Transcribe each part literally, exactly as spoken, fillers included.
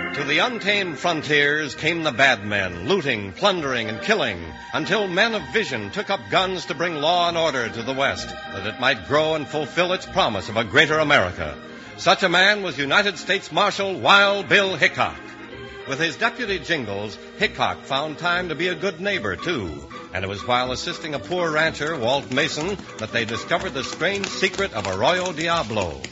To the untamed frontiers came the bad men, looting, plundering, and killing, until men of vision took up guns to bring law and order to the West, that it might grow and fulfill its promise of a greater America. Such a man was United States Marshal Wild Bill Hickok. With his deputy Jingles, Hickok found time to be a good neighbor, too. And it was while assisting a poor rancher, Walt Mason, that they discovered the strange secret of Arroyo Diablo.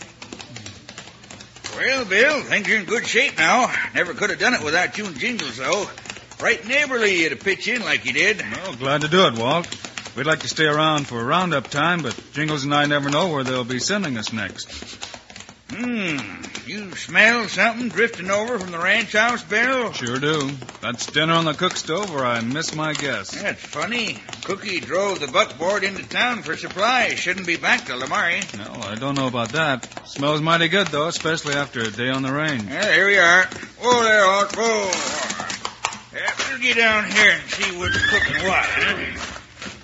Well, Bill, things are in good shape now. Never could have done it without you and Jingles, though. Right neighborly you to pitch in like you did. Well, glad to do it, Walt. We'd like to stay around for roundup time, but Jingles and I never know where they'll be sending us next. Hmm. You smell something drifting over from the ranch house, Bill? Sure do. That's dinner on the cook stove, or I miss my guess. That's funny. Cookie drove the buckboard into town for supplies. Shouldn't be back till tomorrow. No, I don't know about that. Smells mighty good, though, especially after a day on the range. Yeah, here we are. Whoa there, Walt. Whoa. Yeah, we'll get down here and see what's cooking what, huh?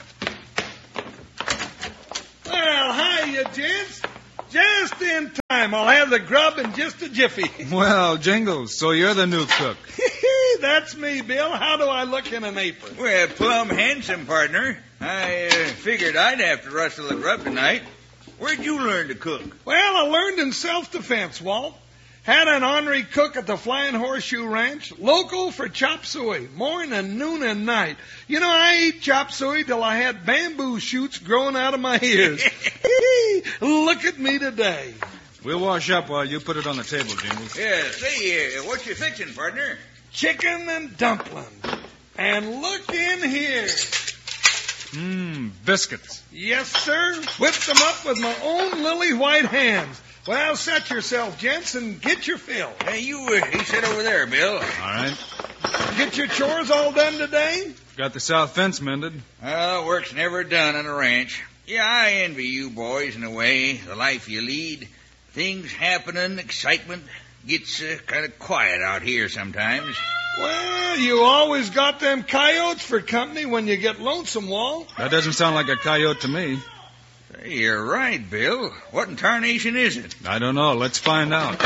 Well, hiya, gents. Just in time. I'll have the grub in just a jiffy. Well, Jingles, so you're the new cook. That's me, Bill. How do I look in an apron? Well, plumb handsome, partner. I uh, figured I'd have to rustle the grub tonight. Where'd you learn to cook? Well, I learned in self-defense, Walt. Had an ornery cook at the Flying Horseshoe Ranch, local for chop suey, morning, noon, and night. You know, I ate chop suey till I had bamboo shoots growing out of my ears. Look at me today. We'll wash up while you put it on the table, Jingles. Yeah, say, uh, what you fixing, partner? Chicken and dumplings. And look in here. Mmm, biscuits. Yes, sir. Whipped them up with my own lily white hands. Well, set yourself, gents, and get your fill. Hey, you, uh, you sit over there, Bill. All right. Get your chores all done today? Got the south fence mended. Well, work's never done on a ranch. Yeah, I envy you boys in a way, the life you lead. Things happening, excitement. Gets uh, kind of quiet out here sometimes. Well, you always got them coyotes for company when you get lonesome, Walt. That doesn't sound like a coyote to me. Hey, you're right, Bill. What in tarnation is it? I don't know. Let's find out.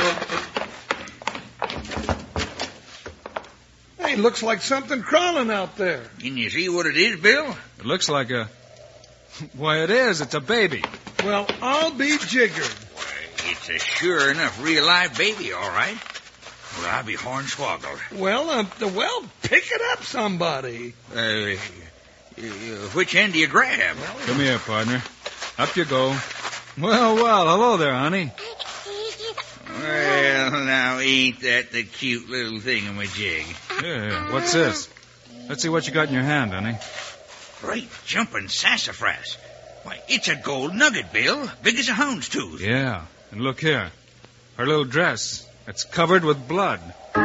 Hey, looks like something crawling out there. Can you see what it is, Bill? It looks like a... Why, it is. It's a baby. Well, I'll be jiggered. Why, it's a sure enough real live baby, all right. Well, I'll be hornswoggled. Well, uh, well, pick it up, somebody. Uh, uh, which end do you grab? Come here, partner. Up you go. Well, well, hello there, honey. Well, now, ain't that the cute little thingamajig? Yeah, yeah. What's this? Let's see what you got in your hand, honey. Great jumping sassafras. Why, it's a gold nugget, Bill. Big as a hound's tooth. Yeah, and look here. Her little dress. It's covered with blood.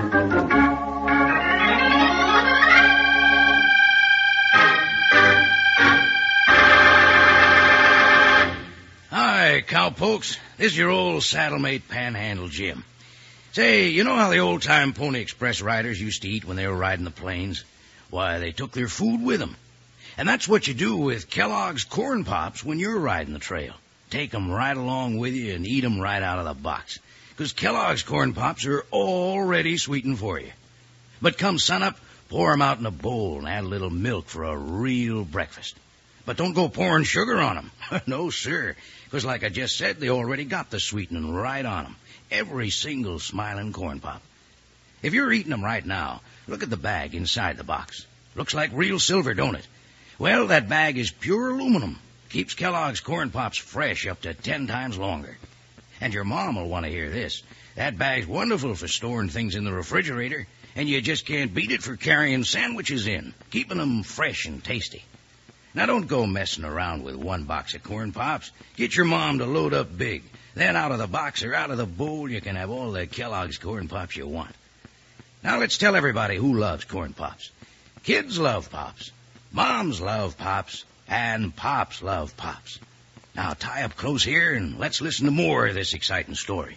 Hi, cowpokes. This is your old saddle-mate Panhandle Jim. Say, you know how the old-time Pony Express riders used to eat when they were riding the plains? Why, they took their food with them. And that's what you do with Kellogg's Corn Pops when you're riding the trail. Take 'em right along with you and eat 'em right out of the box. Because Kellogg's Corn Pops are already sweetened for you. But come sunup, pour 'em out in a bowl and add a little milk for a real breakfast. But don't go pouring sugar on 'em. No, sir. Because like I just said, they already got the sweetening right on 'em. Every single smiling corn pop. If you're eating 'em right now, look at the bag inside the box. Looks like real silver, don't it? Well, that bag is pure aluminum. Keeps Kellogg's Corn Pops fresh up to ten times longer. And your mom will want to hear this. That bag's wonderful for storing things in the refrigerator, and you just can't beat it for carrying sandwiches in, keeping 'em fresh and tasty. Now, don't go messing around with one box of Corn Pops. Get your mom to load up big. Then out of the box or out of the bowl, you can have all the Kellogg's Corn Pops you want. Now, let's tell everybody who loves Corn Pops. Kids love Pops. Moms love Pops. And Pops love Pops. Now, tie up close here and let's listen to more of this exciting story.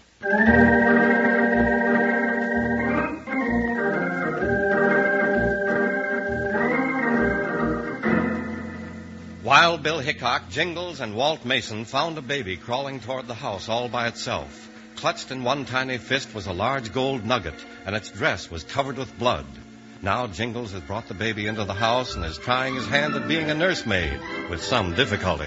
Wild Bill Hickok, Jingles, and Walt Mason found a baby crawling toward the house all by itself. Clutched in one tiny fist was a large gold nugget, and its dress was covered with blood. Now Jingles has brought the baby into the house and is trying his hand at being a nursemaid with some difficulty.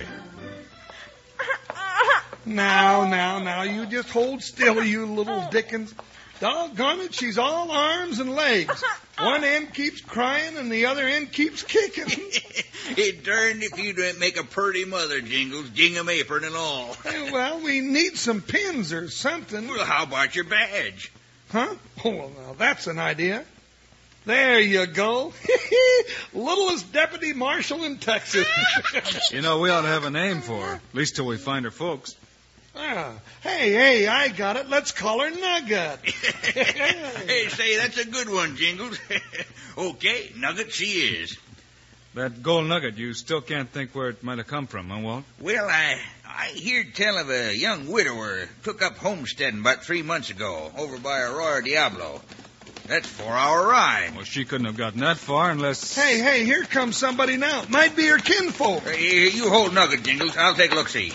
Now, now, now, you just hold still, you little Dickens. Doggone it, she's all arms and legs. One end keeps crying and the other end keeps kicking. It turned if you don't make a purty mother, Jingles, gingham apron and all. Well, we need some pins or something. Well, how about your badge? Huh? Oh, well, now that's an idea. There you go. Littlest deputy marshal in Texas. You know, we ought to have a name for her, at least till we find her folks. Ah, hey, hey, I got it. Let's call her Nugget. Hey, say, that's a good one, Jingles. Okay, Nugget she is. That gold nugget, you still can't think where it might have come from, huh, Walt? Well, I I heard tell of a young widower took up homesteading about three months ago over by Arroyo Diablo. That's a four-hour ride. Well, she couldn't have gotten that far unless... Hey, hey, here comes somebody now. Might be her kinfolk. Hey, you hold Nugget, Jingles. I'll take a look-see.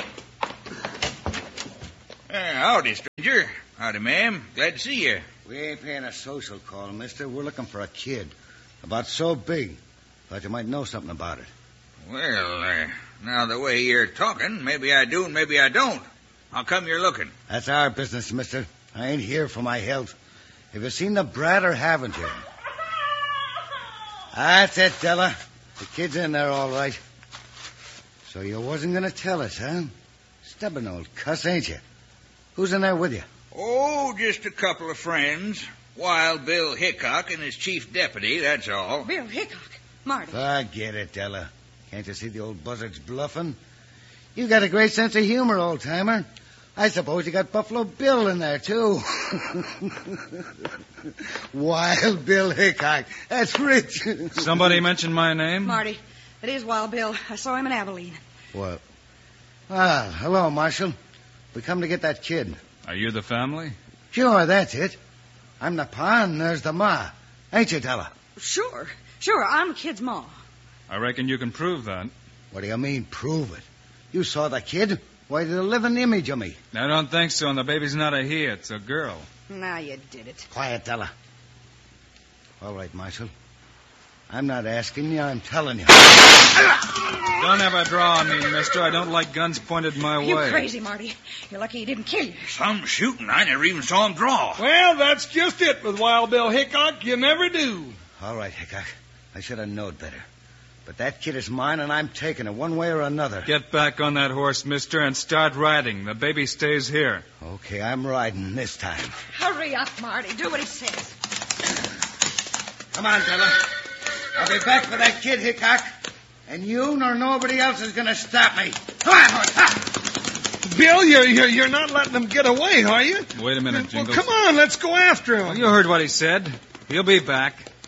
Uh, howdy, stranger. Howdy, ma'am. Glad to see you. We ain't paying a social call, mister. We're looking for a kid. About so big. Thought you might know something about it. Well, uh, now the way you're talking, maybe I do and maybe I don't. How come you're looking? That's our business, mister. I ain't here for my health. Have you seen the brat or haven't you? That's it, Della. The kid's in there all right. So you wasn't going to tell us, huh? Stubborn old cuss, ain't you? Who's in there with you? Oh, just a couple of friends. Wild Bill Hickok and his chief deputy, that's all. Bill Hickok. Marty. Forget it, Della. Can't you see the old buzzard's bluffing? You got a great sense of humor, old-timer. I suppose you got Buffalo Bill in there, too. Wild Bill Hickok. That's rich. Somebody mentioned my name? Marty. It is Wild Bill. I saw him in Abilene. What? Ah, hello, Marshal. We come to get that kid. Are you the family? Sure, that's it. I'm the pa and there's the ma. Ain't you, Della? Sure. Sure, I'm the kid's ma. I reckon you can prove that. What do you mean, prove it? You saw the kid. Why, there's a living image of me. I don't think so, and the baby's not a he, it's a girl. Now you did it. Quiet, Della. All right, Marshal. I'm not asking you, I'm telling you. Don't have a draw on me, mister. I don't like guns pointed my You way. crazy, Marty. You're lucky he didn't kill you. Some shooting. I never even saw him draw. Well, that's just it with Wild Bill Hickok. You never do. All right, Hickok. I should have known better. But that kid is mine, and I'm taking it one way or another. Get back on that horse, mister, and start riding. The baby stays here. Okay, I'm riding this time. Hurry up, Marty. Do what he says. Come on, Della. I'll be back for that kid, Hickok. And you nor nobody else is going to stop me. Come on, horse. Ha! Bill, you're, you're, you're not letting them get away, are you? Wait a minute, Well, Jingles. come on, let's go after him. Well, you heard what he said. He'll be back.